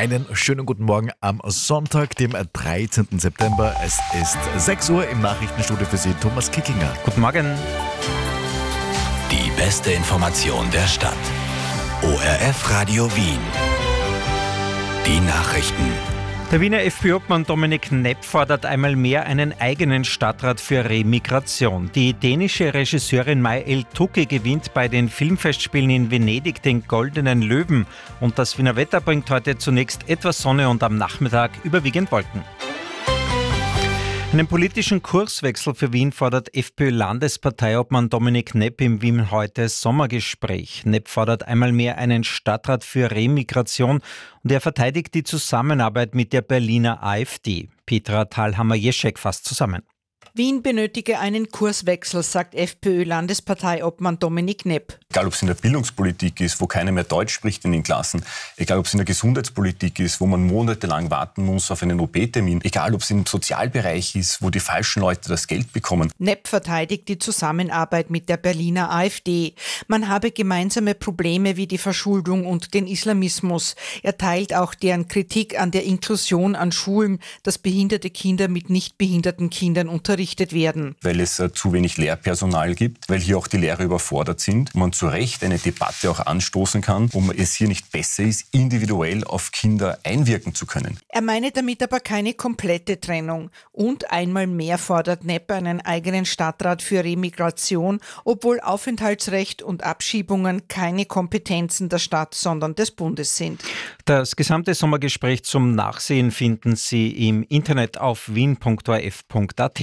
Einen schönen guten Morgen am Sonntag, dem 13. September. Es ist 6 Uhr im Nachrichtenstudio für Sie, Thomas Kickinger. Guten Morgen. Die beste Information der Stadt. ORF Radio Wien. Die Nachrichten. Der Wiener FPÖ-Obmann Dominik Knepp fordert einmal mehr einen eigenen Stadtrat für Remigration. Die dänische Regisseurin Mai El-Touki gewinnt bei den Filmfestspielen in Venedig den Goldenen Löwen. Und das Wiener Wetter bringt heute zunächst etwas Sonne und am Nachmittag überwiegend Wolken. Einen politischen Kurswechsel für Wien fordert FPÖ-Landesparteiobmann Dominik Knepp im Wien heute Sommergespräch. Knepp fordert einmal mehr einen Stadtrat für Remigration und er verteidigt die Zusammenarbeit mit der Berliner AfD. Petra Thalhammer-Jeschek fasst zusammen. Wien benötige einen Kurswechsel, sagt FPÖ-Landesparteiobmann Dominik Knepp. Egal, ob es in der Bildungspolitik ist, wo keiner mehr Deutsch spricht in den Klassen, egal, ob es in der Gesundheitspolitik ist, wo man monatelang warten muss auf einen OP-Termin, egal, ob es im Sozialbereich ist, wo die falschen Leute das Geld bekommen. Knepp verteidigt die Zusammenarbeit mit der Berliner AfD. Man habe gemeinsame Probleme wie die Verschuldung und den Islamismus. Er teilt auch deren Kritik an der Inklusion an Schulen, dass behinderte Kinder mit nicht behinderten Kindern unterrichtet werden. Weil es zu wenig Lehrpersonal gibt, weil hier auch die Lehrer überfordert sind, man zu Recht eine Debatte auch anstoßen kann, wo es hier nicht besser ist, individuell auf Kinder einwirken zu können. Er meine damit aber keine komplette Trennung. Und einmal mehr fordert Knepp einen eigenen Stadtrat für Remigration, obwohl Aufenthaltsrecht und Abschiebungen keine Kompetenzen der Stadt, sondern des Bundes sind. Das gesamte Sommergespräch zum Nachsehen finden Sie im Internet auf wien.orf.at.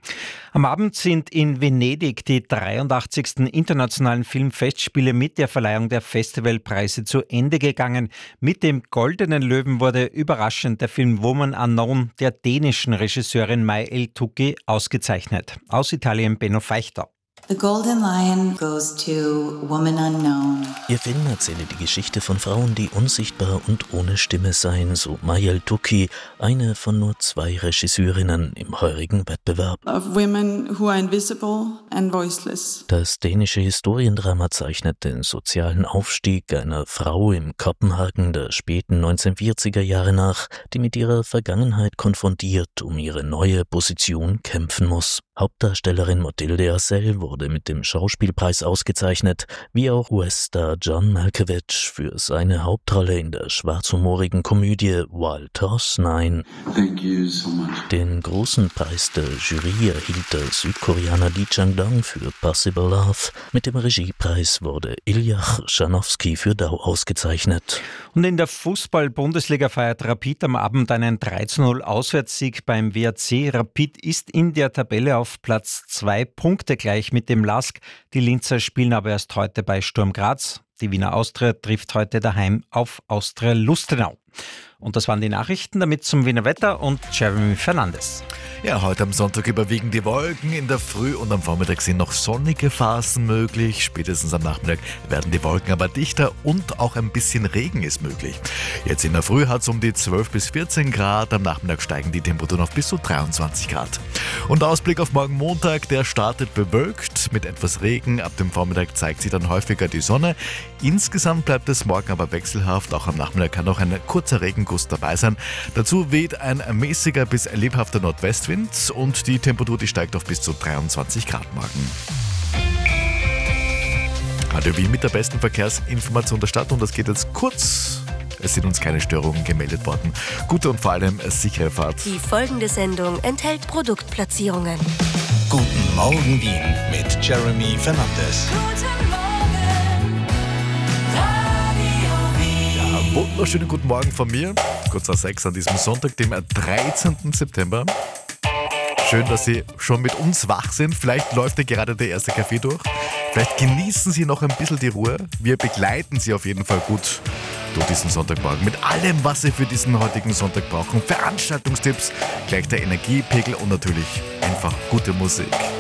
Am Abend sind in Venedig die 83. Internationalen Filmfestspiele mit der Verleihung der Festivalpreise zu Ende gegangen. Mit dem Goldenen Löwen wurde überraschend der Film Woman Unknown der dänischen Regisseurin Mai El-Touki ausgezeichnet. Aus Italien Benno Feichter. The Golden Lion goes to Woman Unknown. Ihr Film erzähle die Geschichte von Frauen, die unsichtbar und ohne Stimme seien, so Mai El-Touki, eine von nur 2 Regisseurinnen im heurigen Wettbewerb. Of women who are invisible and voiceless. Das dänische Historiendrama zeichnet den sozialen Aufstieg einer Frau im Kopenhagen der späten 1940er Jahre nach, die mit ihrer Vergangenheit konfrontiert um ihre neue Position kämpfen muss. Hauptdarstellerin Mathilde Acel wurde mit dem Schauspielpreis ausgezeichnet, wie auch US-Star John Malkovich für seine Hauptrolle in der schwarzhumorigen Komödie Wild Horse 9. Thank you so much. Den großen Preis der Jury erhielt der Südkoreaner Lee Chang-dong für Possible Love. Mit dem Regiepreis wurde Iljach Schanowski für Dau ausgezeichnet. Und in der Fußball-Bundesliga feiert Rapid am Abend einen 3:0 Auswärtssieg beim WRC. Rapid ist in der Tabelle auf Platz 2, Punkte gleich mit dem LASK. Die Linzer spielen aber erst heute bei Sturm Graz. Die Wiener Austria trifft heute daheim auf Austria Lustenau. Und das waren die Nachrichten, damit zum Wiener Wetter und Jeremy Fernandes. Ja, heute am Sonntag überwiegen die Wolken. In der Früh und am Vormittag sind noch sonnige Phasen möglich. Spätestens am Nachmittag werden die Wolken aber dichter und auch ein bisschen Regen ist möglich. Jetzt in der Früh hat es um die 12 bis 14 Grad. Am Nachmittag steigen die Temperaturen auf bis zu 23 Grad. Und Ausblick auf morgen Montag, der startet bewölkt mit etwas Regen. Ab dem Vormittag zeigt sich dann häufiger die Sonne. Insgesamt bleibt es morgen aber wechselhaft. Auch am Nachmittag kann noch ein kurzer Regenguss dabei sein. Dazu weht ein mäßiger bis lebhafter Nordwestwind und die Temperatur die steigt auf bis zu 23 Grad morgen. Radio Wien mit der besten Verkehrsinformation der Stadt und das geht jetzt kurz. Es sind uns keine Störungen gemeldet worden. Gute und vor allem sichere Fahrt. Die folgende Sendung enthält Produktplatzierungen. Guten Morgen Wien mit Jeremy Fernandes. Guten Morgen, Radio Wien. Ja, wunderschönen guten Morgen von mir. Kurz nach 6 an diesem Sonntag, dem 13. September. Schön, dass Sie schon mit uns wach sind. Vielleicht läuft ja gerade der erste Kaffee durch. Vielleicht genießen Sie noch ein bisschen die Ruhe. Wir begleiten Sie auf jeden Fall gut durch diesen Sonntagmorgen mit allem, was Sie für diesen heutigen Sonntag brauchen. Veranstaltungstipps, gleich der Energiepegel und natürlich einfach gute Musik.